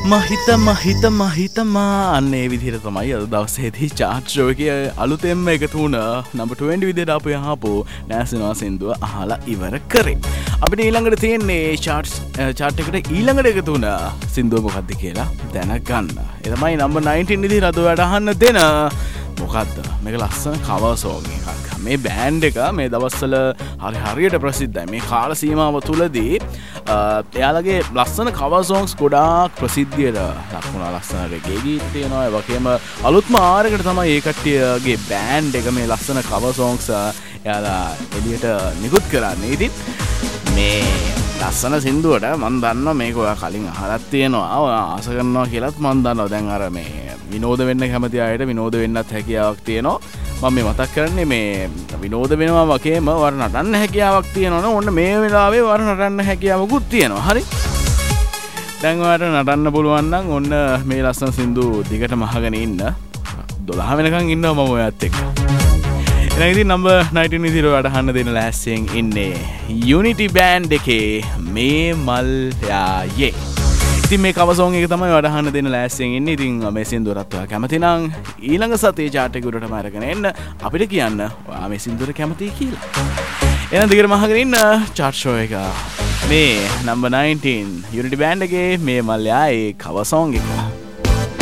මහිතමා අන්නේ විදිහට තමයි අද දවසේදී චාට් ෂෝ එකේ අලුතෙන්ම එකතු වුණ නම්බර් 20 විදිහට අපි අහපු නැසනවා සින්දුව අහලා ඉවර කරේ. අපිට ඊළඟට තියෙන්නේ චාට් එකට ඊළඟට එකතු වුණ සින්දුව මොකක්ද කියලා දැනගන්න. ඒ තමයි නම්බර් 19 විදිහට අද ඔයාලට අහන්න දෙන මොකක්ද? මේක ලස්සන කවර් සෝං එකක්. මේ බෑන්ඩ් එක මේ දවස්වල හරියට ප්‍රසිද්ධයි. මේ කාල සීමාව තුලදී එයාලගේ ලස්සන කවර් සෝංග්ස් ගොඩාක් ප්‍රසිද්ධියට ලක් වුණා. ලස්සන රෙගේ ගීත තියෙනවා. ඒ වගේම අලුත්ම ආරයකට තමයි ඒ කට්ටියගේ බෑන්ඩ් එක මේ ලස්සන කවර් සෝංග්ස් එයාලා එළියට නිකුත් කරන්නේ. ඉතින් මේ ලස්සන සින්දුවට මම දන්නවා මේක ඔයා කලින් අහලත් තියෙනවා. ඔයා ආස කරනවා කියලාත් මම දන්නවා. දැන් අර මේ විනෝද වෙන්න කැමති අයට විනෝද වෙන්නත් හැකියාවක් තියෙනවා. මම මේ මතක් කරන්නේ මේ විනෝද වෙනවා වගේම වර නටන්න හැකියාවක් තියෙනවනේ. ඔන්න මේ වෙලාවේ වර නටන්න හැකියාවකුත් තියෙනවා. හරි. දැන් ඔයාලට නටන්න පුළුවන් නම් ඔන්න මේ ලස්සන සින්දු දිගටම අහගෙන ඉන්න. 12 වෙනකන් ඉන්නවා මම ඔයත් එක්ක. එහෙනම් ඉතින් නම්බර් 19 විදිහට ඔයාලට අහන්න දෙන ලෑස්තියෙන් ඉන්නේ Unity Band එකේ මේ මල් යායේ. ඉතින් මේ කවර් සෝං එක තමයි ඔයාලට අහන්න දෙන ලෑස්තියෙන් ඉන්නේ. ඉතින් මේ සින්දුවටත් ඔයා කැමති නම් ඊළඟ සතියේ chart එක උඩටම අරගෙන එන්න අපිට කියන්න ඔයා මේ සින්දුවට කැමතියි කියලා. එහෙනම් දිගටම අහගෙන ඉන්න chart show එක. මේ නම්බර් 19 Unity Band එකේ මේ මල් යායේ කවර් සෝං එක.